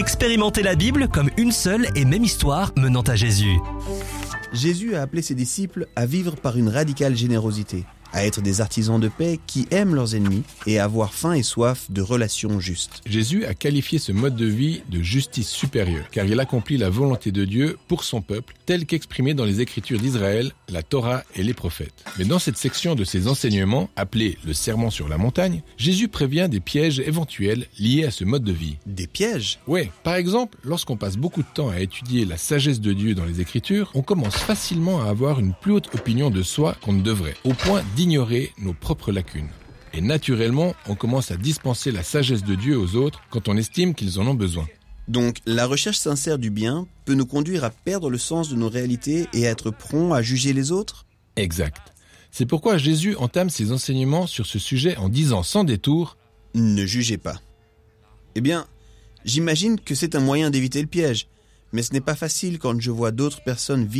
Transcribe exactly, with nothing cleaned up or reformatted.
Expérimentez la Bible comme une seule et même histoire menant à Jésus. Jésus a appelé ses disciples à vivre par une radicale générosité, à être des artisans de paix qui aiment leurs ennemis et à avoir faim et soif de relations justes. Jésus a qualifié ce mode de vie de justice supérieure, car il accomplit la volonté de Dieu pour son peuple, telle qu'exprimée dans les Écritures d'Israël, la Torah et les prophètes. Mais dans cette section de ses enseignements, appelée le Sermon sur la montagne, Jésus prévient des pièges éventuels liés à ce mode de vie. Des pièges ? Ouais, par exemple, lorsqu'on passe beaucoup de temps à étudier la sagesse de Dieu dans les Écritures, on commence facilement à avoir une plus haute opinion de soi qu'on ne devrait, au point d'ignorer nos propres lacunes. Et naturellement, on commence à dispenser la sagesse de Dieu aux autres quand on estime qu'ils en ont besoin. Donc, la recherche sincère du bien peut nous conduire à perdre le sens de nos réalités et à être prompt à juger les autres ? Exact. C'est pourquoi Jésus entame ses enseignements sur ce sujet en disant sans détour « Ne jugez pas ». Eh bien, j'imagine que c'est un moyen d'éviter le piège, mais ce n'est pas facile quand je vois d'autres personnes vivre